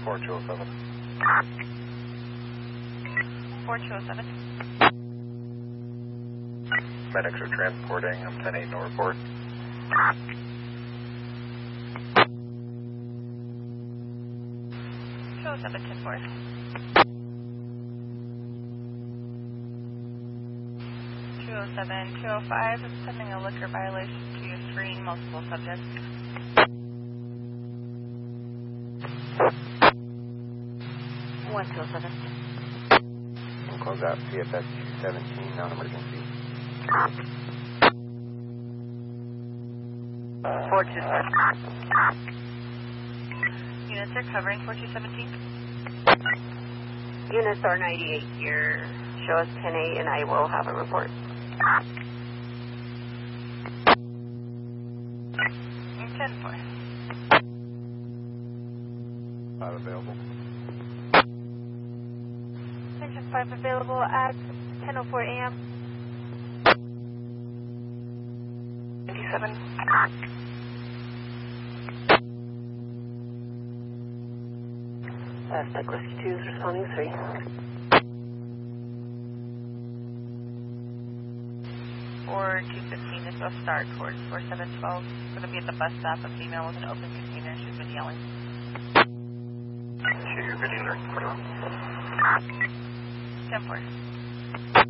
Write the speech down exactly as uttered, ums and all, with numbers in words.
four two oh seven. four two oh seven. Medics are transporting. I'm ten eight, no report. two oh seven, ten four. two oh seven, two oh five is sending a liquor violation to your screen, multiple subjects. one two oh seven. We'll close out C F S two seventeen, non-emergency. four two seven. Units are covering four two seventeen. Units are ninety-eight here. Show us ten eight and I will have a report. ten four. Five available. Engine five available at ten oh four a m ninety-seven. Suspect Whiskey two is responding three. four two fifteen is supposed to start towards four seven twelve. It's going to be at the bus stop. A female with an open container. She's been yelling. Share your video alert. ten four.